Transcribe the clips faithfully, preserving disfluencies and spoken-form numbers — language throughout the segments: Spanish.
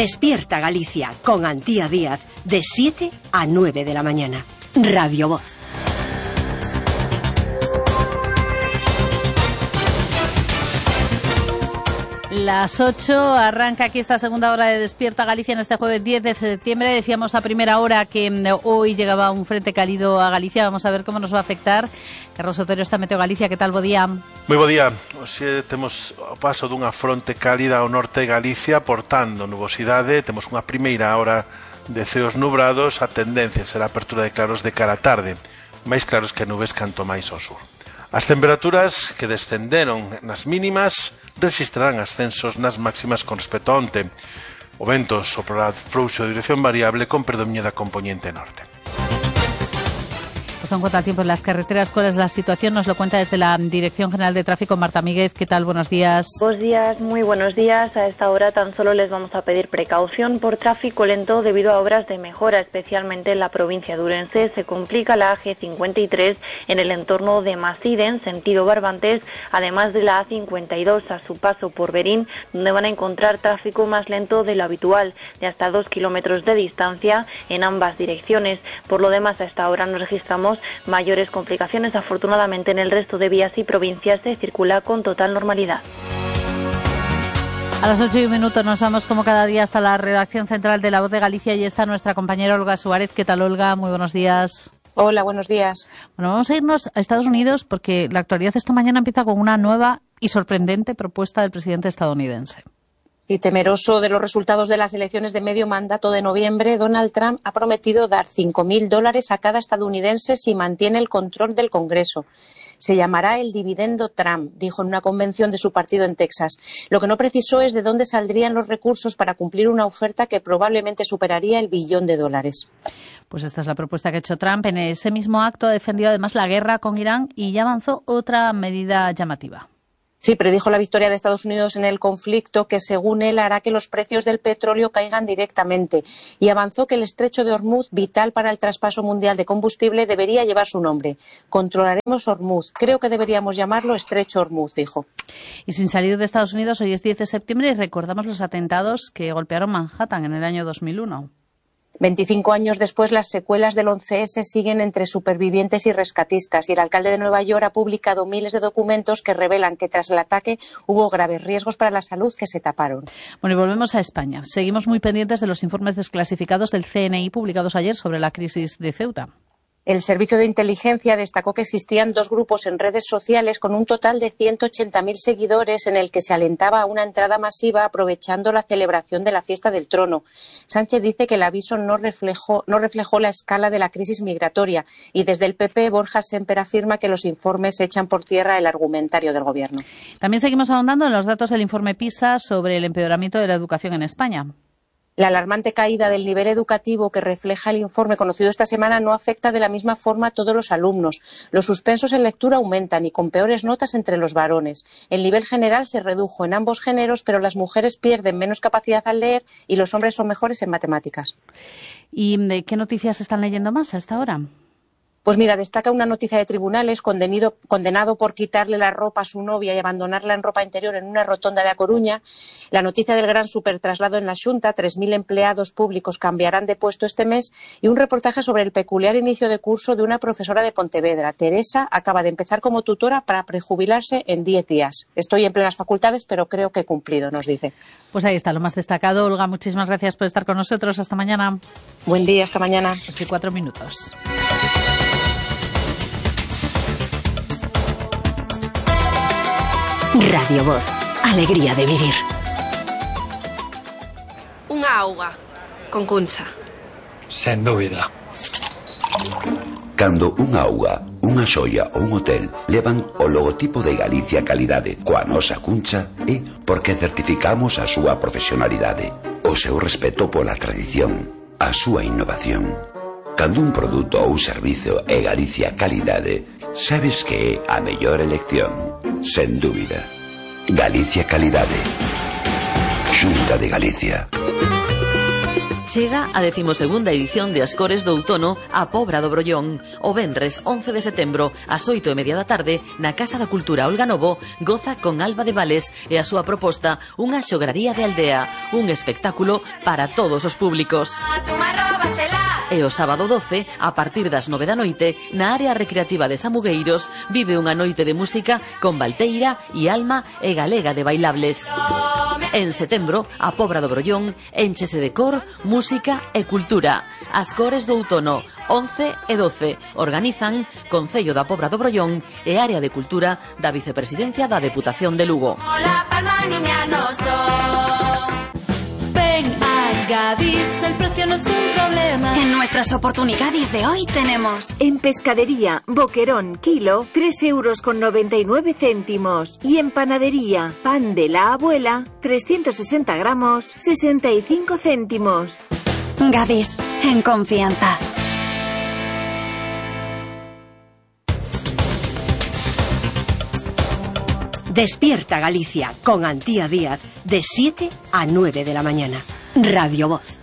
Despierta Galicia con Antía Díaz de siete a nueve de la mañana. Radio Voz. Las ocho, arranca aquí esta segunda hora de Despierta Galicia en este jueves diez de septiembre. Decíamos a primera hora que hoy llegaba un frente cálido a Galicia. Vamos a ver cómo nos va a afectar. Carlos Otero está en Meteo Galicia. Que tal, bo día? Moi bo día. Hoxe temos o paso dunha fronte cálida ao norte de Galicia portando nubosidade. Temos unha primeira hora de ceos nubrados. A tendencia será a apertura de claros de cara a tarde. Máis claros que nubes canto máis ao sur. As temperaturas que descenderon nas mínimas registrarán ascensos nas máximas con respecto a onte. O vento soprará frouxo de dirección variable con predominio da componente norte. Pues en cuanto al tiempo en las carreteras, ¿cuál es la situación? Nos lo cuenta desde la Dirección General de Tráfico Marta Míguez. ¿Qué tal? Buenos días. Buenos días, muy buenos días. A esta hora tan solo les vamos a pedir precaución por tráfico lento debido a obras de mejora, especialmente en la provincia de Ourense. Se complica la A G cincuenta y tres en el entorno de Maside, en sentido Barbantes, además de la A cincuenta y dos a su paso por Berín, donde van a encontrar tráfico más lento de lo habitual, de hasta dos kilómetros de distancia en ambas direcciones. Por lo demás, a esta hora no registramos mayores complicaciones. Afortunadamente, en el resto de vías y provincias se circula con total normalidad. A las ocho y un minuto nos vamos como cada día hasta la redacción central de La Voz de Galicia y está nuestra compañera Olga Suárez. ¿Qué tal, Olga? Muy buenos días. Hola, buenos días. Bueno, vamos a irnos a Estados Unidos porque la actualidad esta mañana empieza con una nueva y sorprendente propuesta del presidente estadounidense. Y temeroso de los resultados de las elecciones de medio mandato de noviembre, Donald Trump ha prometido dar cinco mil dólares a cada estadounidense si mantiene el control del Congreso. Se llamará el dividendo Trump, dijo en una convención de su partido en Texas. Lo que no precisó es de dónde saldrían los recursos para cumplir una oferta que probablemente superaría el billón de dólares. Pues esta es la propuesta que ha hecho Trump. En ese mismo acto ha defendido además la guerra con Irán y ya avanzó otra medida llamativa. Sí, predijo la victoria de Estados Unidos en el conflicto que, según él, hará que los precios del petróleo caigan directamente. Y avanzó que el estrecho de Hormuz, vital para el traspaso mundial de combustible, debería llevar su nombre. Controlaremos Hormuz. Creo que deberíamos llamarlo estrecho Hormuz, dijo. Y sin salir de Estados Unidos, hoy es diez de septiembre y recordamos los atentados que golpearon Manhattan en el año dos mil uno. veinticinco años después, las secuelas del once ese siguen entre supervivientes y rescatistas y el alcalde de Nueva York ha publicado miles de documentos que revelan que tras el ataque hubo graves riesgos para la salud que se taparon. Bueno, y volvemos a España. Seguimos muy pendientes de los informes desclasificados del C N I publicados ayer sobre la crisis de Ceuta. El Servicio de Inteligencia destacó que existían dos grupos en redes sociales con un total de ciento ochenta mil seguidores en el que se alentaba a una entrada masiva aprovechando la celebración de la fiesta del trono. Sánchez dice que el aviso no reflejó, no reflejó la escala de la crisis migratoria y desde el P P Borja Semper afirma que los informes echan por tierra el argumentario del Gobierno. También seguimos ahondando en los datos del informe PISA sobre el empeoramiento de la educación en España. La alarmante caída del nivel educativo que refleja el informe conocido esta semana no afecta de la misma forma a todos los alumnos. Los suspensos en lectura aumentan y con peores notas entre los varones. El nivel general se redujo en ambos géneros, pero las mujeres pierden menos capacidad al leer y los hombres son mejores en matemáticas. ¿Y de qué noticias están leyendo más a esta hora? Pues mira, destaca una noticia de tribunales, condenado, condenado por quitarle la ropa a su novia y abandonarla en ropa interior en una rotonda de A Coruña. La noticia del gran supertraslado en la Xunta, tres mil empleados públicos cambiarán de puesto este mes, y un reportaje sobre el peculiar inicio de curso de una profesora de Pontevedra. Teresa acaba de empezar como tutora para prejubilarse en diez días. Estoy en plenas facultades, pero creo que he cumplido, nos dice. Pues ahí está lo más destacado. Olga, muchísimas gracias por estar con nosotros. Hasta mañana. Buen día, hasta mañana. ocho y cuatro minutos. Radio Voz, alegría de vivir. Unha auga con Cuncha. Sen dúbida. Cando unha auga, unha xoia ou un hotel levan o logotipo de Galicia Calidade coa nosa Cuncha é porque certificamos a súa profesionalidade, o seu respeto pola tradición, a súa innovación. Cando un produto ou servizo é Galicia Calidade, sabes que é a mellor elección. Sen dúbida. Galicia Calidade. Xunta de Galicia. Chega a decimosegunda edición de Ascores do Outono a Pobra do Brollón. O venres once de setembro, ás oito e media da tarde, na Casa da Cultura Olga Novo, goza con Alba de Vales e a súa proposta unha xograría de aldea, un espectáculo para todos os públicos. E o sábado doce, a partir das nove da noite, na área recreativa de Samugueiros, vive unha noite de música con Valteira e Alma e Galega de Bailables. En setembro, a Pobra do Brollón énchese de cor, música e cultura. As cores do outono, once e doce, organizan Concello da Pobra do Brollón e Área de Cultura da Vicepresidencia da Deputación de Lugo. Gadis, el precio no es un problema. En nuestras oportunidades de hoy tenemos... En pescadería, boquerón, kilo, tres euros con noventa y nueve céntimos. Y en panadería, pan de la abuela, trescientos sesenta gramos, sesenta y cinco céntimos. Gadis, en confianza. Despierta Galicia con Antía Díaz de siete a nueve de la mañana. Radio Voz.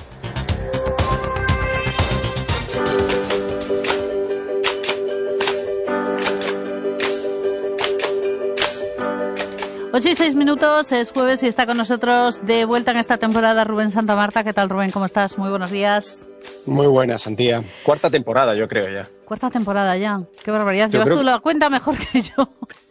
Ocho y seis minutos, es jueves y está con nosotros de vuelta en esta temporada Rubén Santamarta. ¿Qué tal, Rubén? ¿Cómo estás? Muy buenos días. Muy buenas, Antía. Cuarta temporada, yo creo ya. Cuarta temporada ya. Qué barbaridad. Yo Llevas creo... tú la cuenta mejor que yo.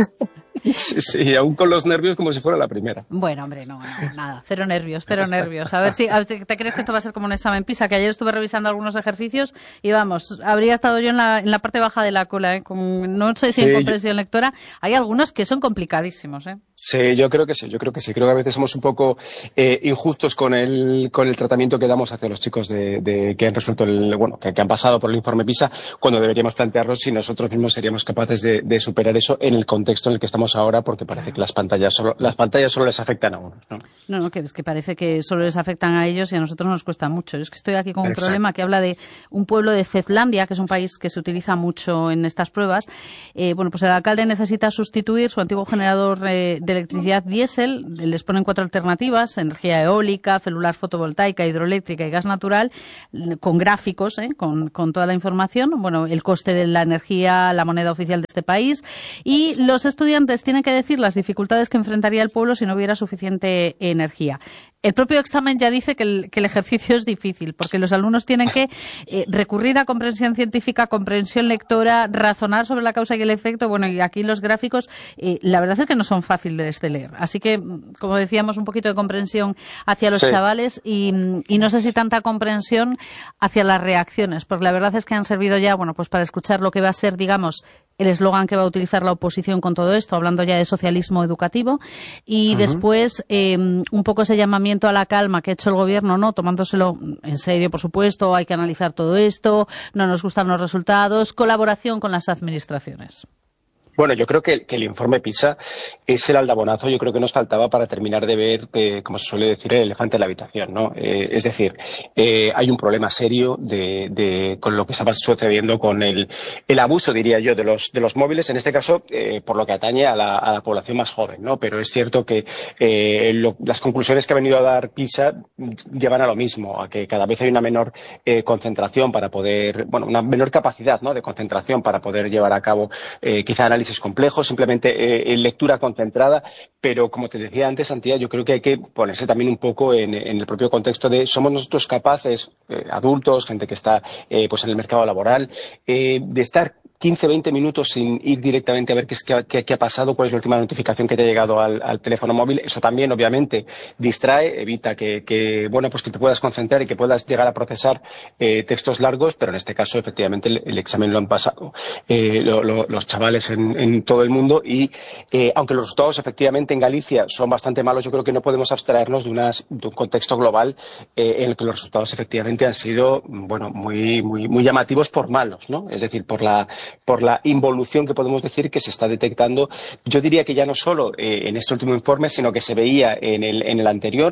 Sí, sí, aún con los nervios como si fuera la primera. Bueno, hombre, no, no, nada, cero nervios, cero nervios. A ver si a ver, ¿te crees que esto va a ser como un examen PISA? Que ayer estuve revisando algunos ejercicios y vamos, habría estado yo en la, en la parte baja de la cola, ¿eh? Con, no sé si sí, en comprensión yo... lectora. Hay algunos que son complicadísimos, ¿eh? Sí, yo creo que sí, yo creo que sí. Creo que a veces somos un poco eh, injustos con el con el tratamiento que damos hacia los chicos de, de que han resuelto el, bueno, que, que han pasado por el informe PISA, cuando deberíamos plantearnos si nosotros mismos seríamos capaces de, de superar eso en el contexto en el que estamos ahora, porque parece que las pantallas solo, las pantallas solo les afectan a unos, ¿no? No, no, que es que parece que solo les afectan a ellos y a nosotros nos cuesta mucho. Es que estoy aquí con un Exacto. problema que habla de un pueblo de Zetlandia, que es un país que se utiliza mucho en estas pruebas. Eh, bueno, pues el alcalde necesita sustituir su antiguo generador eh, de electricidad diésel. Les ponen cuatro alternativas: energía eólica, celular fotovoltaica, hidroeléctrica y gas natural, con gráficos, eh, con, con toda la información. Bueno, el coste de la energía, la moneda oficial de este país. Y los estudiantes tienen que decir las dificultades que enfrentaría el pueblo si no hubiera suficiente energía. El propio examen ya dice que el, que el ejercicio es difícil, porque los alumnos tienen que eh, recurrir a comprensión científica, comprensión lectora, razonar sobre la causa y el efecto. Bueno, y aquí los gráficos, eh, la verdad es que no son fáciles de leer. Así que, como decíamos, un poquito de comprensión hacia los sí. chavales y, y no sé si tanta comprensión hacia las reacciones, porque la verdad es que han servido ya, bueno, pues para escuchar lo que va a ser, digamos, el eslogan que va a utilizar la oposición con todo esto, hablando ya de socialismo educativo, y uh-huh. después eh, un poco ese llamamiento a la calma que ha hecho el gobierno, ¿no? Tomándoselo en serio, por supuesto, hay que analizar todo esto, no nos gustan los resultados, colaboración con las administraciones. Bueno, yo creo que, que el informe PISA es el aldabonazo, yo creo que nos faltaba para terminar de ver, eh, como se suele decir, el elefante en la habitación, ¿no? Eh, es decir, eh, hay un problema serio de, de, con lo que estaba sucediendo con el, el abuso, diría yo, de los, de los móviles, en este caso, eh, por lo que atañe a la, a la población más joven, ¿no? Pero es cierto que eh, lo, las conclusiones que ha venido a dar PISA llevan a lo mismo, a que cada vez hay una menor eh, concentración para poder, bueno, una menor capacidad, ¿no?, de concentración para poder llevar a cabo eh, quizá análisis complejos, simplemente eh, en lectura concentrada, pero como te decía antes, Antía, yo creo que hay que ponerse también un poco en, en el propio contexto de somos nosotros capaces, eh, adultos, gente que está eh, pues en el mercado laboral, eh, de estar quince, veinte minutos sin ir directamente a ver qué, es, qué, qué ha pasado, cuál es la última notificación que te ha llegado al, al teléfono móvil. Eso también, obviamente, distrae, evita que, que, bueno, pues que te puedas concentrar y que puedas llegar a procesar eh, textos largos, pero en este caso, efectivamente, el, el examen lo han pasado eh, lo, lo, los chavales en, en todo el mundo y, eh, aunque los resultados, efectivamente, en Galicia son bastante malos, yo creo que no podemos abstraernos de, unas, de un contexto global eh, en el que los resultados, efectivamente, han sido, bueno, muy, muy, muy llamativos por malos, ¿no? Es decir, por la por la involución que podemos decir que se está detectando. Yo diría que ya no solo eh, en este último informe, sino que se veía en el, en el anterior.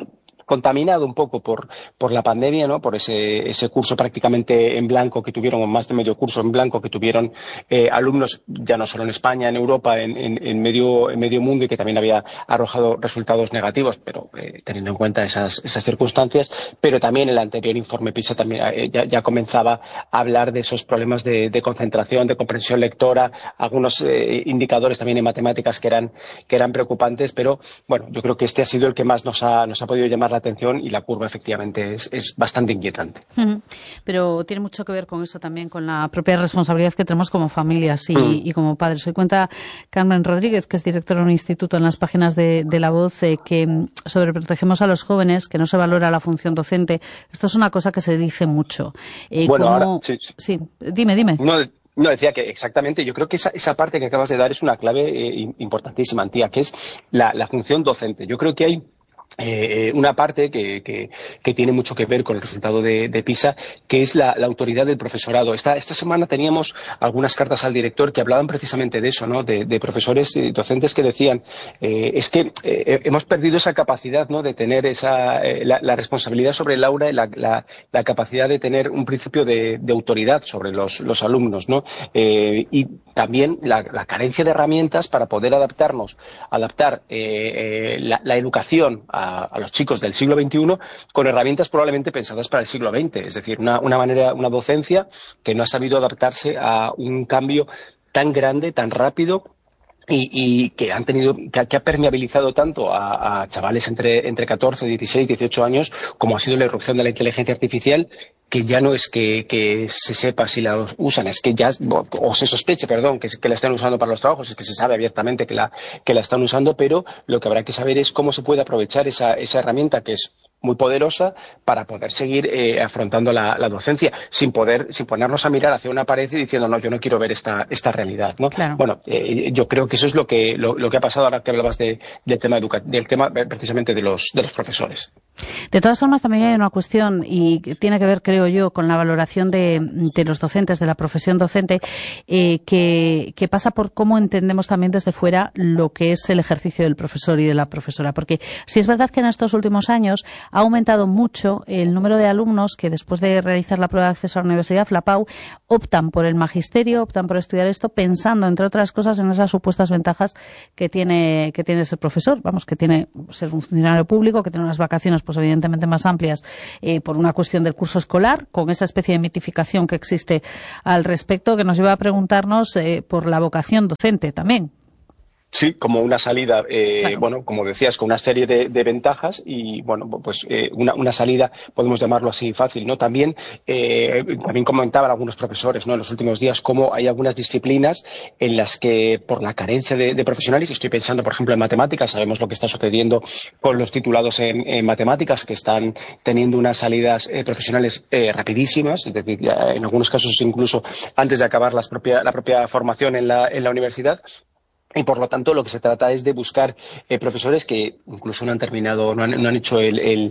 contaminado un poco por, por la pandemia, ¿no? Por ese, ese curso prácticamente en blanco que tuvieron, o más de medio curso en blanco que tuvieron eh, alumnos, ya no solo en España, en Europa, en, en, en, medio, en medio mundo, y que también había arrojado resultados negativos, pero eh, teniendo en cuenta esas, esas circunstancias. Pero también el anterior informe PISA también eh, ya, ya comenzaba a hablar de esos problemas de, de concentración, de comprensión lectora, algunos eh, indicadores también en matemáticas que eran, que eran preocupantes, pero bueno, yo creo que este ha sido el que más nos ha, nos ha podido llamar la atención, y la curva efectivamente es, es bastante inquietante. Uh-huh. Pero tiene mucho que ver con eso también, con la propia responsabilidad que tenemos como familias y, uh-huh. y como padres. Hoy cuenta Carmen Rodríguez, que es directora de un instituto, en las páginas de, de La Voz, eh, que sobreprotegemos a los jóvenes, que no se valora la función docente. Esto es una cosa que se dice mucho. Eh, bueno, como... ahora, sí. sí, dime, dime. No, No, decía que exactamente, yo creo que esa, esa parte que acabas de dar es una clave eh, importantísima, Antía, que es la, la función docente. Yo creo que hay Eh, una parte que, que, que tiene mucho que ver con el resultado de, de PISA, que es la, la autoridad del profesorado. Esta, esta semana teníamos algunas cartas al director que hablaban precisamente de eso, ¿no? De, de profesores y docentes que decían eh, es que eh, hemos perdido esa capacidad, ¿no? De tener esa eh, la, la responsabilidad sobre el aula y la, la, la capacidad de tener un principio de, de autoridad sobre los, los alumnos, ¿no? Eh, y también la, la carencia de herramientas para poder adaptarnos, adaptar eh, eh, la, la educación a A, a los chicos del siglo veintiuno con herramientas probablemente pensadas para el siglo veinte. Es decir, una, una manera, una docencia que no ha sabido adaptarse a un cambio tan grande, tan rápido, y, y que han tenido, que, que ha permeabilizado tanto a, a chavales entre, entre catorce, dieciséis, dieciocho años, como ha sido la irrupción de la inteligencia artificial, que ya no es que, que se sepa si la usan, es que ya, o se sospeche, perdón, que, que la están usando para los trabajos, es que se sabe abiertamente que la, que la están usando, pero lo que habrá que saber es cómo se puede aprovechar esa, esa herramienta que es muy poderosa para poder seguir eh, afrontando la, la docencia sin poder, sin ponernos a mirar hacia una pared y diciendo no, yo no quiero ver esta, esta realidad, ¿no? Claro. Bueno, eh, yo creo que eso es lo que, lo, lo que ha pasado ahora que hablabas de, del tema educa del tema precisamente de los, de los profesores. De todas formas, también hay una cuestión, y que tiene que ver, creo yo, con la valoración de, de los docentes, de la profesión docente, eh, que, que pasa por cómo entendemos también desde fuera lo que es el ejercicio del profesor y de la profesora. Porque sí es verdad que en estos últimos años ha aumentado mucho el número de alumnos que, después de realizar la prueba de acceso a la universidad, la P A U, optan por el magisterio, optan por estudiar esto, pensando, entre otras cosas, en esas supuestas ventajas que tiene, que tiene ser profesor. Vamos, que tiene ser un funcionario público, que tiene unas vacaciones pues evidentemente más amplias eh, por una cuestión del curso escolar, con esa especie de mitificación que existe al respecto, que nos lleva a preguntarnos eh, por la vocación docente también. Sí, como una salida, eh, claro. bueno, como decías, con una serie de, de ventajas y, bueno, pues eh, una, una salida, podemos llamarlo así fácil, ¿no? También, eh, también comentaban algunos profesores, ¿no? En los últimos días, cómo hay algunas disciplinas en las que, por la carencia de, de profesionales, y estoy pensando, por ejemplo, en matemáticas, sabemos lo que está sucediendo con los titulados en, en matemáticas, que están teniendo unas salidas eh, profesionales eh, rapidísimas, es decir, ya en algunos casos incluso antes de acabar las propia, la propia formación en la, en la universidad. Y por lo tanto lo que se trata es de buscar eh, profesores que incluso no han terminado, no han, no han hecho el, el,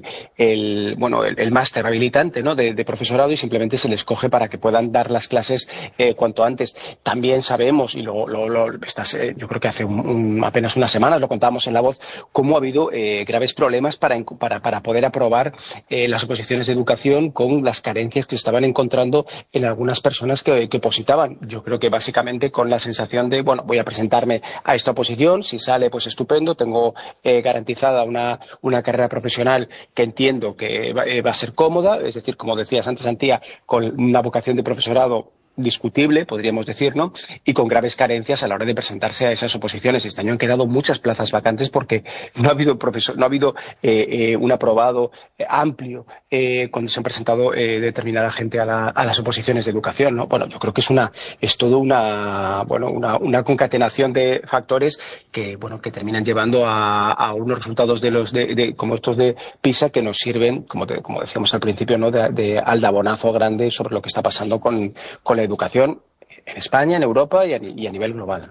el bueno el, el máster habilitante, ¿no? de, de profesorado, y simplemente se les coge para que puedan dar las clases eh, cuanto antes. También sabemos, y lo, lo, lo estás, eh, yo creo que hace un, un, apenas unas semanas lo contábamos en La Voz, cómo ha habido eh, graves problemas para, para, para poder aprobar eh, las oposiciones de educación, con las carencias que estaban encontrando en algunas personas que, que opositaban. Yo creo que básicamente con la sensación de, bueno, voy a presentarme a esta oposición, si sale pues estupendo, tengo eh, garantizada una, una carrera profesional que entiendo que va, eh, va a ser cómoda, es decir, como decías antes, Antía, con una vocación de profesorado discutible, podríamos decir, ¿no? Y con graves carencias a la hora de presentarse a esas oposiciones. Este año han quedado muchas plazas vacantes porque no ha habido profesor, no ha habido eh, eh, un aprobado eh, amplio eh, cuando se han presentado eh, determinada gente a, la, a las oposiciones de educación, ¿no? Bueno, yo creo que es una, es todo una, bueno, una, una concatenación de factores que, bueno, que terminan llevando a, a unos resultados de los de, de, como estos de PISA, que nos sirven, como, te, como decíamos al principio, ¿no? De, de aldabonazo grande sobre lo que está pasando con, con la educación en España, en Europa y a, y a nivel global, ¿no?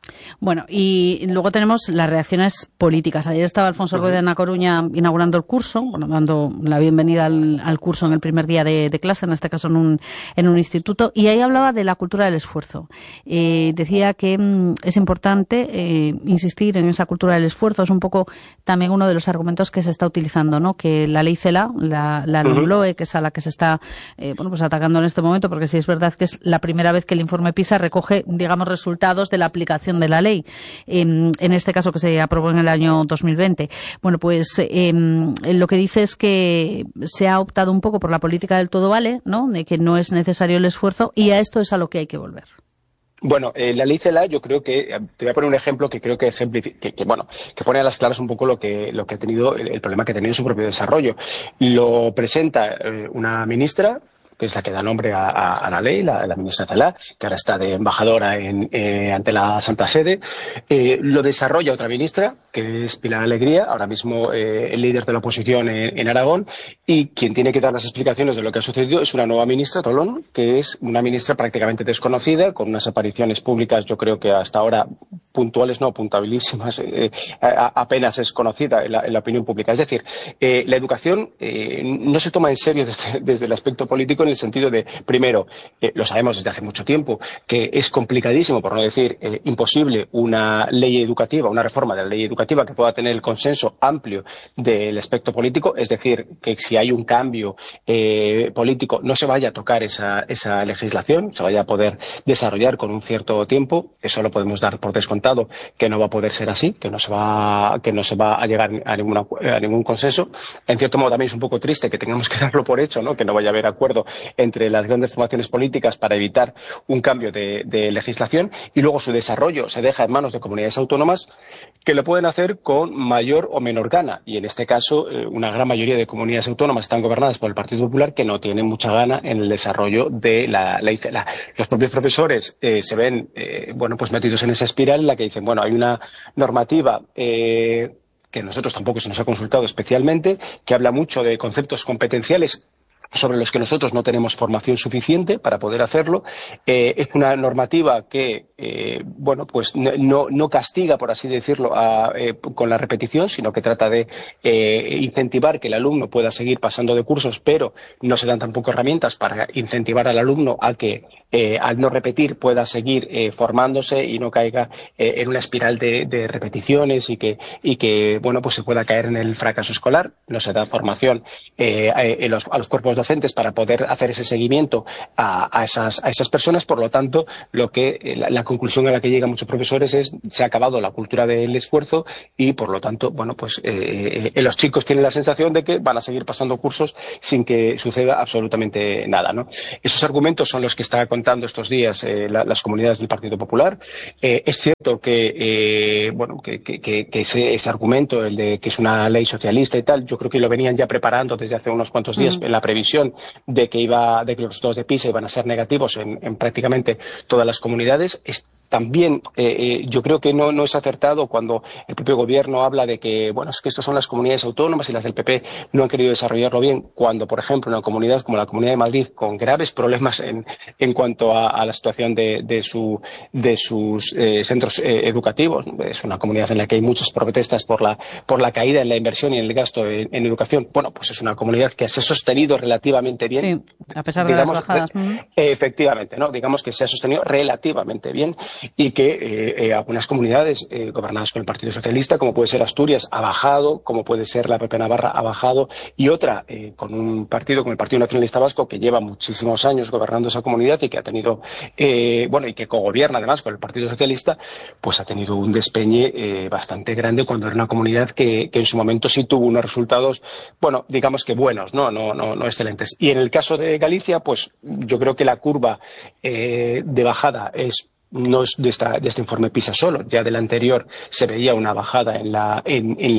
Bueno, y luego tenemos las reacciones políticas. Ayer estaba Alfonso Rueda en A Coruña inaugurando el curso, bueno, dando la bienvenida al, al curso en el primer día de, de clase, en este caso en un, en un instituto, y ahí hablaba de la cultura del esfuerzo. Eh, decía que mm, es importante eh, insistir en esa cultura del esfuerzo. Es un poco también uno de los argumentos que se está utilizando, ¿no? Que la ley CELA, la, la LOMLOE, que es a la que se está eh, bueno, pues atacando en este momento, porque sí es verdad que es la primera vez que el informe PISA recoge, digamos, resultados de la aplicación de la ley, eh, en este caso que se aprobó en el año dos mil veinte. Bueno, pues eh, lo que dice es que se ha optado un poco por la política del todo vale, ¿no? De que no es necesario el esfuerzo, y a esto es a lo que hay que volver. Bueno, eh, la ley CELA, yo creo que, te voy a poner un ejemplo que creo que, que, que bueno, que pone a las claras un poco lo que, lo que ha tenido, el, el problema que ha tenido en su propio desarrollo. Lo presenta eh, una ministra, que es la que da nombre a, a, a la ley, la, la ministra Celaá, que ahora está de embajadora en, eh, ante la Santa Sede. Eh, lo desarrolla otra ministra, que es Pilar Alegría, ahora mismo eh, el líder de la oposición en, en Aragón, y quien tiene que dar las explicaciones de lo que ha sucedido es una nueva ministra, Tolón, que es una ministra prácticamente desconocida, con unas apariciones públicas, yo creo que hasta ahora puntuales, no, puntabilísimas, eh, a, apenas es conocida en la, en la opinión pública. Es decir, eh, la educación eh, no se toma en serio desde, desde el aspecto político, en el sentido de, primero, eh, lo sabemos desde hace mucho tiempo, que es complicadísimo, por no decir eh, imposible, una ley educativa, una reforma de la ley educativa que pueda tener el consenso amplio del aspecto político, es decir, que si hay un cambio eh, político no se vaya a tocar esa, esa legislación, se vaya a poder desarrollar con un cierto tiempo. Eso lo podemos dar por descontado, que no va a poder ser así, que no se va, que no se va a llegar a, ninguna, a ningún consenso. En cierto modo también es un poco triste que tengamos que darlo por hecho, ¿no? Que no vaya a haber acuerdo entre las grandes formaciones políticas para evitar un cambio de, de legislación, y luego su desarrollo se deja en manos de comunidades autónomas que lo pueden hacer con mayor o menor gana, y en este caso eh, una gran mayoría de comunidades autónomas están gobernadas por el Partido Popular, que no tienen mucha gana en el desarrollo de la ley CELA. Los propios profesores eh, se ven eh, bueno, pues metidos en esa espiral en la que dicen, bueno, hay una normativa eh, que a nosotros tampoco se nos ha consultado especialmente, que habla mucho de conceptos competenciales sobre los que nosotros no tenemos formación suficiente para poder hacerlo. Eh, es una normativa que, eh, bueno, pues no, no castiga, por así decirlo, a, eh, con la repetición, sino que trata de eh, incentivar que el alumno pueda seguir pasando de cursos, pero no se dan tampoco herramientas para incentivar al alumno a que, eh, al no repetir, pueda seguir eh, formándose y no caiga eh, en una espiral de, de repeticiones y que, y que, bueno, pues se pueda caer en el fracaso escolar. No se da formación eh, a, a, los, a los cuerpos docentes para poder hacer ese seguimiento a, a, esas, a esas personas. Por lo tanto, lo que la, la conclusión a la que llegan muchos profesores es se ha acabado la cultura del esfuerzo y, por lo tanto, bueno, pues eh, eh, los chicos tienen la sensación de que van a seguir pasando cursos sin que suceda absolutamente nada, ¿no? Esos argumentos son los que está contando estos días eh, la, las comunidades del Partido Popular. Eh, es cierto que, eh, bueno, que, que, que ese, ese argumento, el de que es una ley socialista y tal, yo creo que lo venían ya preparando desde hace unos cuantos días, mm. en la previsión de que iba de que los resultados de PISA iban a ser negativos en, en prácticamente todas las comunidades. Es, También eh, eh, yo creo que no, no es acertado cuando el propio gobierno habla de que, bueno, es que estas son las comunidades autónomas y las del P P no han querido desarrollarlo bien, cuando, por ejemplo, una comunidad como la Comunidad de Madrid, con graves problemas en, en cuanto a, a la situación de, de, su, de sus eh, centros eh, educativos, es una comunidad en la que hay muchas protestas por la, por la caída en la inversión y en el gasto en, en educación. Bueno, pues es una comunidad que se ha sostenido relativamente bien. Sí, a pesar de digamos, las bajadas. Eh, efectivamente, ¿no? Digamos que se ha sostenido relativamente bien. Y que eh, eh, algunas comunidades eh, gobernadas por el Partido Socialista, como puede ser Asturias, ha bajado, como puede ser la P P Navarra, ha bajado, y otra eh, con un partido como el Partido Nacionalista Vasco, que lleva muchísimos años gobernando esa comunidad y que ha tenido, eh, bueno, y que cogobierna además con el Partido Socialista, pues ha tenido un despeñe eh, bastante grande, cuando era una comunidad que, que en su momento sí tuvo unos resultados, bueno, digamos que buenos, no, no, no, no excelentes. Y en el caso de Galicia, pues yo creo que la curva eh, de bajada es no es de, esta, de este informe PISA solo, ya del anterior se veía una bajada en la en, en